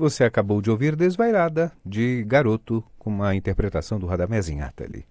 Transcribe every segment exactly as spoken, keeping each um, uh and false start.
Você acabou de ouvir Desvairada, de Garoto, com uma interpretação do Radamés Inátali.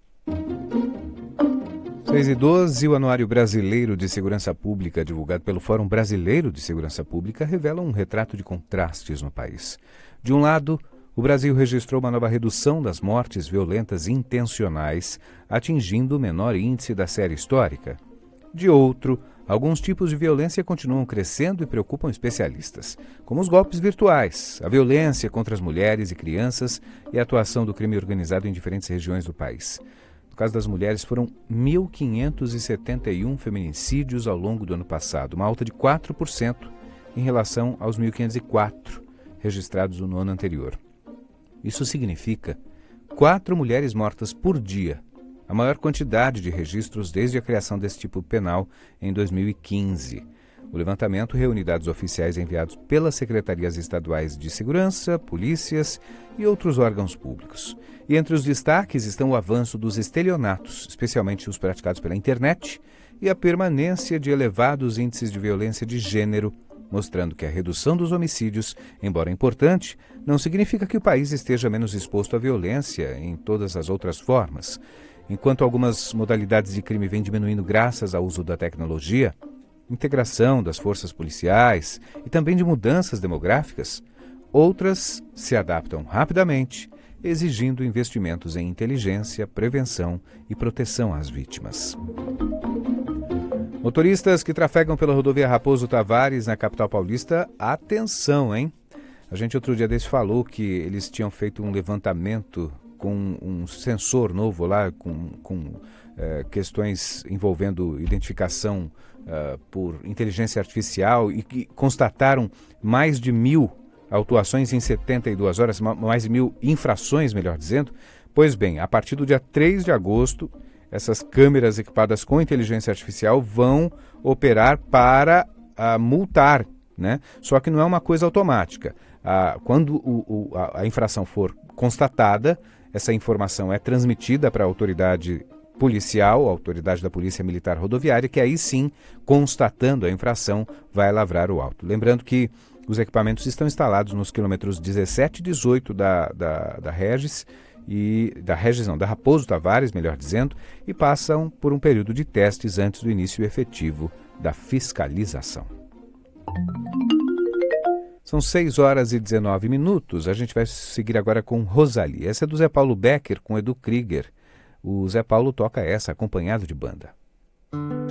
seis e doze, o Anuário Brasileiro de Segurança Pública, divulgado pelo Fórum Brasileiro de Segurança Pública, revela um retrato de contrastes no país. De um lado, o Brasil registrou uma nova redução das mortes violentas intencionais, atingindo o menor índice da série histórica. De outro, alguns tipos de violência continuam crescendo e preocupam especialistas, como os golpes virtuais, a violência contra as mulheres e crianças e a atuação do crime organizado em diferentes regiões do país. No caso das mulheres, foram mil quinhentos e setenta e um feminicídios ao longo do ano passado, uma alta de quatro por cento em relação aos mil quinhentos e quatro registrados no ano anterior. Isso significa quatro mulheres mortas por dia, a maior quantidade de registros desde a criação desse tipo penal em dois mil e quinze. O levantamento reúne dados oficiais enviados pelas secretarias estaduais de segurança, polícias e outros órgãos públicos. E entre os destaques estão o avanço dos estelionatos, especialmente os praticados pela internet, e a permanência de elevados índices de violência de gênero, mostrando que a redução dos homicídios, embora importante, não significa que o país esteja menos exposto à violência em todas as outras formas. Enquanto algumas modalidades de crime vêm diminuindo graças ao uso da tecnologia, integração das forças policiais e também de mudanças demográficas, outras se adaptam rapidamente, exigindo investimentos em inteligência, prevenção e proteção às vítimas. Motoristas que trafegam pela rodovia Raposo Tavares, na capital paulista, atenção, hein? A gente outro dia desse falou que eles tinham feito um levantamento com um sensor novo lá, com, com é, questões envolvendo identificação é, por inteligência artificial e que constataram mais de mil autuações em setenta e duas horas, mais de mil infrações, melhor dizendo. Pois bem, a partir do dia três de agosto, essas câmeras equipadas com inteligência artificial vão operar para a, multar, né? Só que não é uma coisa automática. A, quando o, o, a, a infração for constatada, essa informação é transmitida para a autoridade policial, a autoridade da Polícia Militar Rodoviária, que aí sim, constatando a infração, vai lavrar o auto. Lembrando que os equipamentos estão instalados nos quilômetros dezessete e dezoito da, da, da Regis, e da Regis não, da Raposo Tavares, melhor dizendo, e passam por um período de testes antes do início efetivo da fiscalização. São seis horas e dezenove minutos, a gente vai seguir agora com Rosalie. Essa é do Zé Paulo Becker com Edu Krieger. O Zé Paulo toca essa acompanhado de banda.